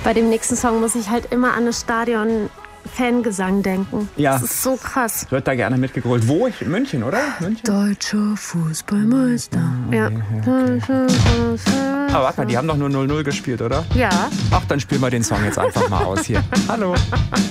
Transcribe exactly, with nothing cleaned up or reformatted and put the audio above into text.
bei dem nächsten Song muss ich halt immer an das Stadion Fangesang denken. Ja. Das ist so krass. Wird da gerne mitgegrölt. Wo? Ich, München, oder? München? Deutscher Fußballmeister. Ja. Aber warte mal, die haben doch nur null null gespielt, oder? Ja. Ach, dann spielen wir den Song jetzt einfach mal aus hier. Hallo.